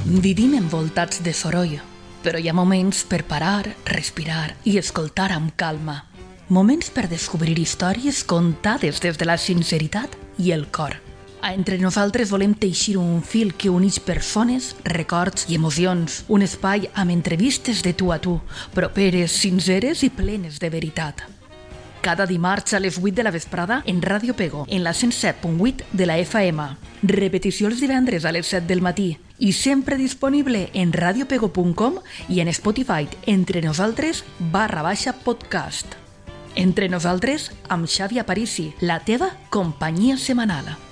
Vivim envoltats de soroll, però hi ha moments per parar, respirar i escoltar amb calma. Moments per descobrir històries contades des de la sinceritat i el cor. Entre nosaltres volem teixir un fil que uneix persones, records i emocions. Un espai amb entrevistes de tu a tu, properes, sinceres i plenes de veritat. Cada dimarts a les 8 de la vesprada en Ràdio Pego, en la 107.8 de la FM. Repetició els divendres a les 7 del matí i sempre disponible en radiopego.com i en Spotify entrenosaltres_podcast. Entre nosaltres, amb Xavi Aparici, la teva companyia setmanal.